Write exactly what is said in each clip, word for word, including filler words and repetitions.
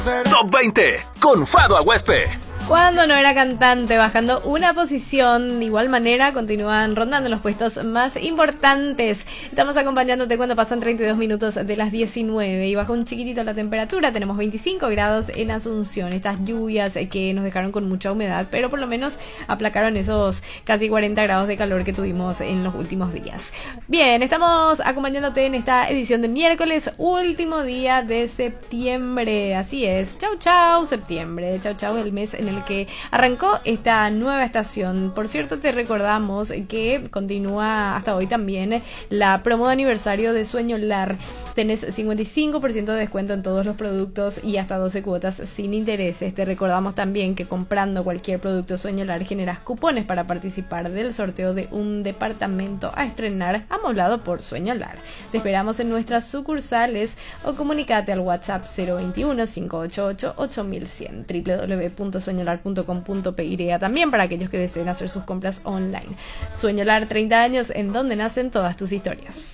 Top veinte con Fado Aguespe. Cuando no era cantante, bajando una posición, de igual manera continúan rondando los puestos más importantes. Estamos acompañándote cuando pasan treinta y dos minutos de las diecinueve y bajó un chiquitito la temperatura. Tenemos veinticinco grados en Asunción. Estas lluvias que nos dejaron con mucha humedad, pero por lo menos aplacaron esos casi cuarenta grados de calor que tuvimos en los últimos días. Bien, estamos acompañándote en esta edición de miércoles, último día de septiembre. Así es, chau chau septiembre, chau chau el mes en el que arrancó esta nueva estación. Por cierto, te recordamos que continúa hasta hoy también la promo de aniversario de Sueño Lar. Tenés cincuenta y cinco por ciento de descuento en todos los productos y hasta doce cuotas sin intereses. Te recordamos también que comprando cualquier producto Sueño Lar generas cupones para participar del sorteo de un departamento a estrenar amoblado por Sueño Lar. Te esperamos en nuestras sucursales o comunicate al WhatsApp cero veintiuno, cinco ocho ocho, ocho mil cien, doble u doble u doble u punto sueño lar punto com punto pe y también para aquellos que deseen hacer sus compras online. Sueño Lar, treinta años en donde nacen todas tus historias.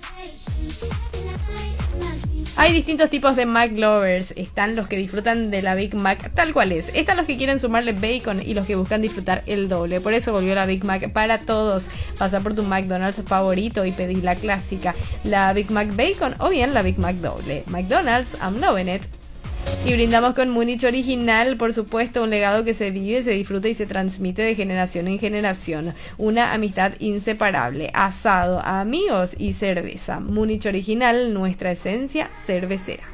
Hay distintos tipos de Mac lovers. Están los que disfrutan de la Big Mac tal cual es. Están los que quieren sumarle bacon y los que buscan disfrutar el doble. Por eso volvió la Big Mac para todos. Pasa por tu McDonald's favorito y pedí la clásica, la Big Mac Bacon o bien la Big Mac doble. McDonald's, I'm loving it. Y brindamos con Múnich Original, por supuesto, un legado que se vive, se disfruta y se transmite de generación en generación. Una amistad inseparable, asado, amigos y cerveza. Múnich Original, nuestra esencia cervecera.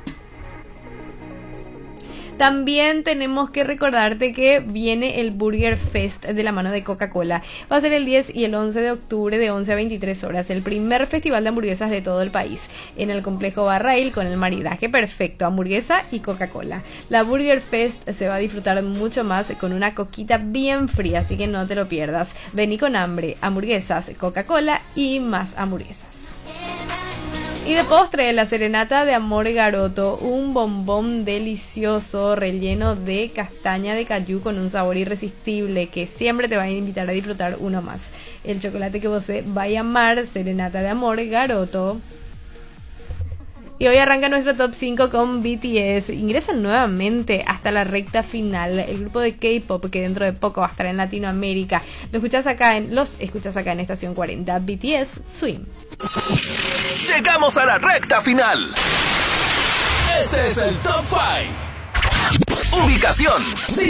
También tenemos que recordarte que viene el Burger Fest de la mano de Coca-Cola. Va a ser el diez y el once de octubre de once a veintitrés horas. El primer festival de hamburguesas de todo el país. En el complejo Barrail con el maridaje perfecto, hamburguesa y Coca-Cola. La Burger Fest se va a disfrutar mucho más con una coquita bien fría, así que no te lo pierdas. Vení con hambre, hamburguesas, Coca-Cola y más hamburguesas. Y de postre, la serenata de Amor Garoto, un bombón delicioso relleno de castaña de cayú con un sabor irresistible que siempre te va a invitar a disfrutar uno más. El chocolate que vos va a llamar Serenata de Amor Garoto. Y hoy arranca nuestro top cinco con B T S. Ingresan nuevamente hasta la recta final. El grupo de K-pop que dentro de poco va a estar en Latinoamérica. Lo escuchás acá en, los escuchás acá en Estación cuarenta. B T S, Swim. Llegamos a la recta final. Este es el top cinco. Ubicación